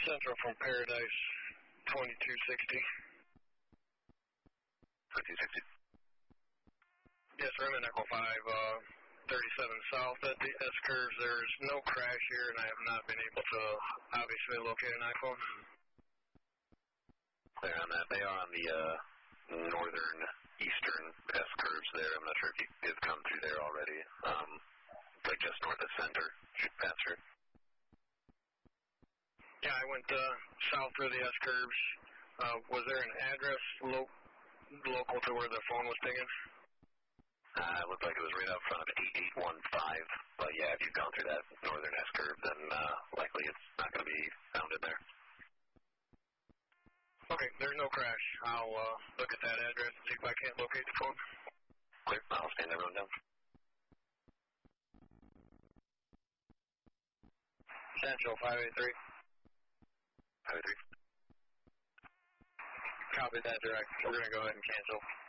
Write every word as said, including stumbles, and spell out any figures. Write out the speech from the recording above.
Central from Paradise, twenty-two sixty. twenty-two sixty. Yes, sir, I'm in Echo five, uh, thirty-seven South at the S-curves. There's no crash here, and I have not been able to obviously locate an iPhone. Clear on that. They are on the uh, northern eastern S-curves there. I'm not sure if you did come through there already. Um, like just north of center, should pass through. Yeah, I went uh, south through the S-curves. Uh, was there an address lo- local to where the phone was pinging? Uh, it looked like it was right out front of eight eight one five. But yeah, if you've gone through that northern S-curve, then uh, likely it's not going to be found in there. Okay, there's no crash. I'll uh, look at that address and see if I can't locate the phone. Clear. I'll stand everyone down. Central, five eight three. five eight three. Copy that direct. We're going to go ahead and cancel.